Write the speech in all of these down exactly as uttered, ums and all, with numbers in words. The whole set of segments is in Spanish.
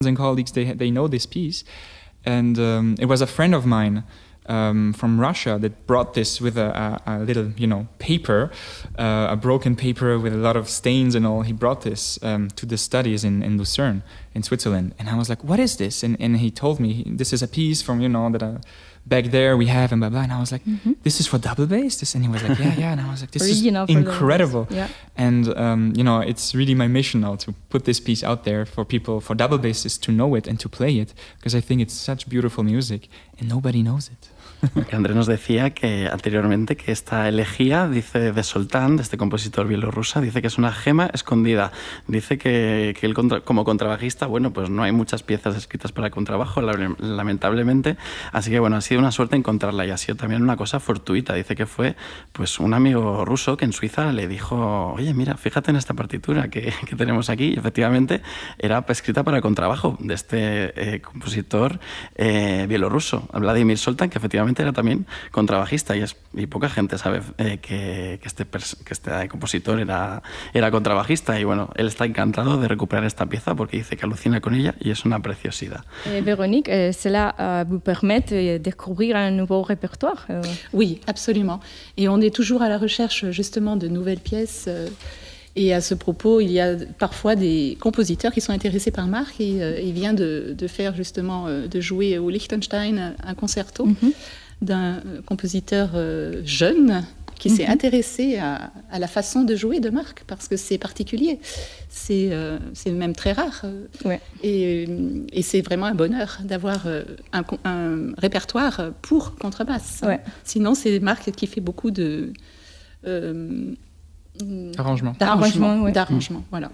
and colleagues, they they know this piece, and um, it was a friend of mine um, from Russia that brought this with a, a, a little, you know, paper, uh, a broken paper with a lot of stains and all. He brought this um, to the studies in, in Lucerne, in Switzerland, and I was like, "What is this?" And and he told me, "This is a piece from, you know, that I, back there we have and blah blah." And I was like, mm-hmm. "This is for double bass?" This, and he was like, "Yeah, yeah." And I was like, "This is incredible." Yeah. And um, you know, it's really my mission now to put this piece out there for people, for double bassists to know it and to play it, because I think it's such beautiful music and nobody knows it. Porque André nos decía que anteriormente que esta elegía, dice, de Soltán, de este compositor bielorruso, dice que es una gema escondida. Dice que, que él como contrabajista, bueno, pues no hay muchas piezas escritas para contrabajo, lamentablemente, así que bueno, ha sido una suerte encontrarla y ha sido también una cosa fortuita. Dice que fue pues un amigo ruso que en Suiza le dijo, oye, mira, fíjate en esta partitura que, que tenemos aquí, y efectivamente era escrita para contrabajo de este eh, compositor eh, bielorruso, Vladimir Soltán, que efectivamente era también contrabajista y, es, y poca gente sabe eh, que, que, este que este compositor era, era contrabajista y bueno, él está encantado de recuperar esta pieza porque dice que alucina con ella y es una preciosidad. Eh, Véronique, eh, cela euh, vous permet de découvrir un nouveau répertoire euh... Oui, absolument. Et on est toujours à la recherche justement de nouvelles pièces. Euh... Et à ce propos, il y a parfois des compositeurs qui sont intéressés par Marc et euh, il vient de, de faire justement, euh, de jouer au Liechtenstein un concerto mm-hmm. d'un compositeur euh, jeune qui mm-hmm. s'est intéressé à, à la façon de jouer de Marc parce que c'est particulier, c'est, euh, c'est même très rare. Ouais. Et, et c'est vraiment un bonheur d'avoir un, un répertoire pour contrebasse. Ouais. Sinon, c'est Marc qui fait beaucoup de... Euh, Arrangement. D'arrangement, oui. D'arrangement, voilà.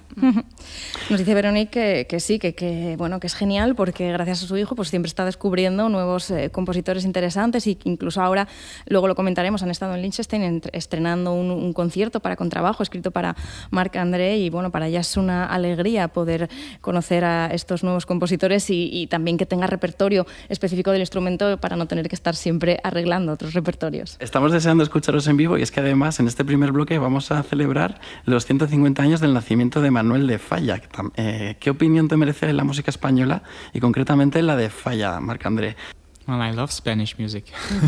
Nos dice Véronique que, que sí, que, que, bueno, que es genial porque gracias a su hijo pues siempre está descubriendo nuevos eh, compositores interesantes y incluso ahora, luego lo comentaremos, han estado en Liechtenstein estrenando un, un concierto para contrabajo escrito para Marc-André y bueno, para ella es una alegría poder conocer a estos nuevos compositores y, y también que tenga repertorio específico del instrumento para no tener que estar siempre arreglando otros repertorios. Estamos deseando escucharos en vivo y es que además en este primer bloque vamos a celebrar los ciento cincuenta años del nacimiento de Manuel de Falla. Eh, ¿Qué opinión te merece la música española y concretamente la de Falla, Marc-André? Well, I love Spanish music.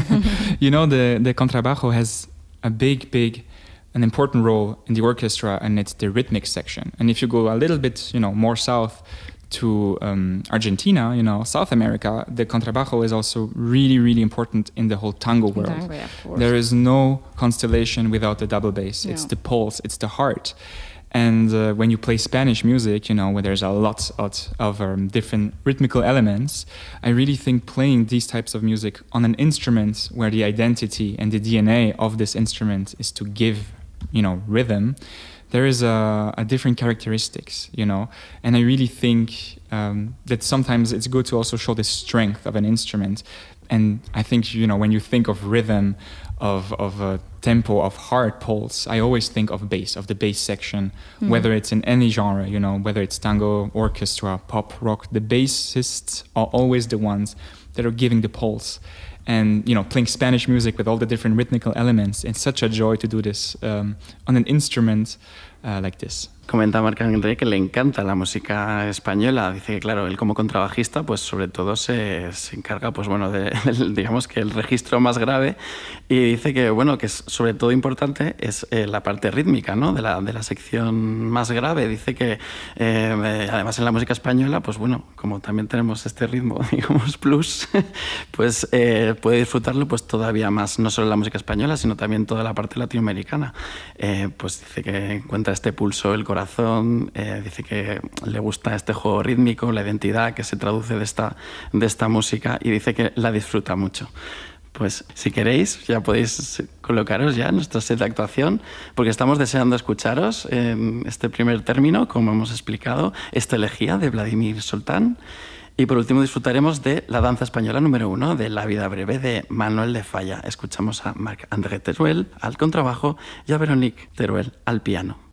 You know, the, the contrabajo has a big, big, an important role in the orchestra, and it's the rhythmic section. And if you go a little bit, you know, more south to um, Argentina, you know, South America, the contrabajo is also really, really important in the whole tango world. Tango, yeah, of course. There is no constellation without the double bass. No. It's the pulse, it's the heart. And uh, when you play Spanish music, you know, where there's a lot of, of um, different rhythmical elements, I really think playing these types of music on an instrument where the identity and the D N A of this instrument is to give, you know, rhythm, there is a, a different characteristics, you know, and I really think um, that sometimes it's good to also show the strength of an instrument. And I think, you know, when you think of rhythm, of of a tempo, of heart pulse, I always think of bass, of the bass section, mm. whether it's in any genre, you know, whether it's tango, orchestra, pop, rock, the bassists are always the ones that are giving the pulse. And, you know, playing Spanish music with all the different rhythmical elements, it's such a joy to do this um, on an instrument uh, like this. Comenta Marc-André que le encanta la música española. Dice que, claro, él como contrabajista, pues sobre todo se, se encarga, pues bueno, de, de, digamos que el registro más grave. Y dice que, bueno, que es, sobre todo importante es eh, la parte rítmica, ¿no? De la, de la sección más grave. Dice que, eh, además en la música española, pues bueno, como también tenemos este ritmo, digamos, plus, pues eh, puede disfrutarlo pues todavía más, no solo la música española, sino también toda la parte latinoamericana. Eh, pues dice que encuentra este pulso, el corazón. Eh, dice que le gusta este juego rítmico, la identidad que se traduce de esta, de esta música y dice que la disfruta mucho. Pues si queréis ya podéis colocaros ya en nuestro set de actuación porque estamos deseando escucharos en este primer término, como hemos explicado, esta elegía de Vladimir Soltán. Y por último disfrutaremos de la danza española número uno de La vida breve de Manuel de Falla. Escuchamos a Marc-André Teruel al contrabajo y a Véronique Teruel al piano.